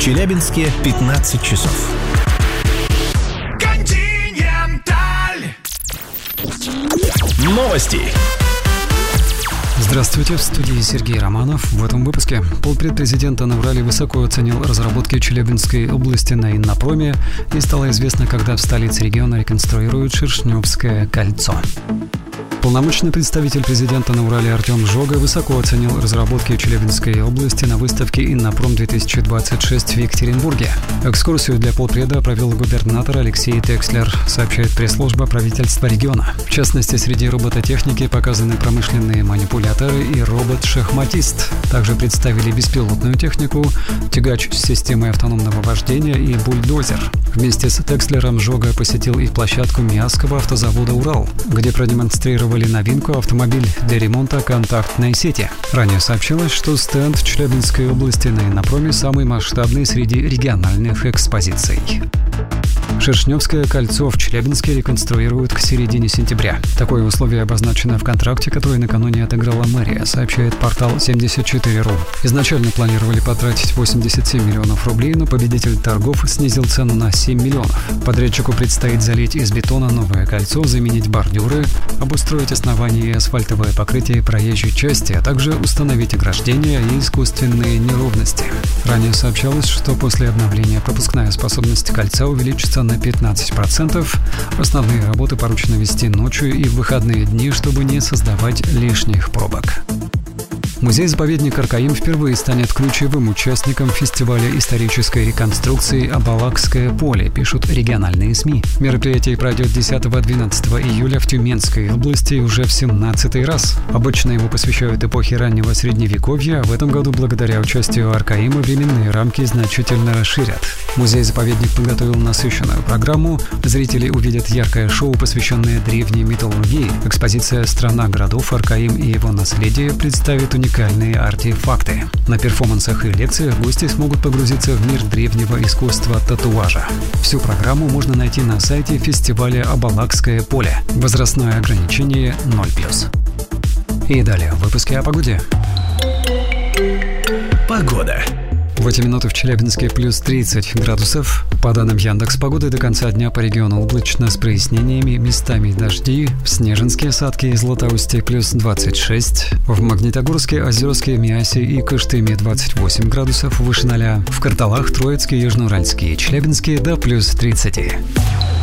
Челябинске 15 часов. Новости. Здравствуйте, в студии Сергей Романов. В этом выпуске полпред президента на Урале высоко оценил разработки Челябинской области на Иннопроме, и стало известно, когда в столице региона реконструируют Шершневское кольцо. Полномочный представитель президента на Урале Артем Жога высоко оценил разработки Челябинской области на выставке «Иннопром-2026» в Екатеринбурге. Экскурсию для полпреда провел губернатор Алексей Текслер, сообщает пресс-служба правительства региона. В частности, среди робототехники показаны промышленные манипуляторы и робот-шахматист. Также представили беспилотную технику, тягач с системой автономного вождения и бульдозер. Вместе с Текслером Жога посетил и площадку Миасского автозавода «Урал», где продемонстрировали новинку автомобиль для ремонта контактной сети. Ранее сообщалось, что стенд в Челябинской области на Иннопроме самый масштабный среди региональных экспозиций. Шершневское кольцо в Челябинске реконструируют к середине сентября. Такое условие обозначено в контракте, который накануне отыграла мэрия, сообщает портал 74.ru. Изначально планировали потратить 87 миллионов рублей, но победитель торгов снизил цену на 7 миллионов. Подрядчику предстоит залить из бетона новое кольцо, заменить бордюры, обустроить основание и асфальтовое покрытие проезжей части, а также установить ограждения и искусственные неровности. Ранее сообщалось, что после обновления пропускная способность кольца увеличится на 15%. Основные работы поручено вести ночью и в выходные дни, чтобы не создавать лишних пробок. Музей-заповедник Аркаим впервые станет ключевым участником фестиваля исторической реконструкции «Абалакское поле», пишут региональные СМИ. Мероприятие пройдет 10-12 июля в Тюменской области уже в 17-й раз. Обычно его посвящают эпохе раннего Средневековья, а в этом году благодаря участию Аркаима временные рамки значительно расширят. Музей-заповедник подготовил насыщенную программу. Зрители увидят яркое шоу, посвященное древней мифологии. Экспозиция «Страна городов. Аркаим и его наследие» представит уникальные артефакты. На перформансах и лекциях гости смогут погрузиться в мир древнего искусства татуажа. Всю программу можно найти на сайте фестиваля «Абалакское поле». Возрастное ограничение 0+. И далее в выпуске о погоде. Погода. В эти минуты в Челябинске плюс 30 градусов. По данным Яндекс.Погоды, до конца дня по региону облачно с прояснениями, местами дожди. В Снежинске, Садке и Златоусте плюс 26. В Магнитогорске, Озерске, Миасе и Кыштыме 28 градусов выше 0. В Карталах, Троицке, Южноуральске и Челябинске до плюс 30.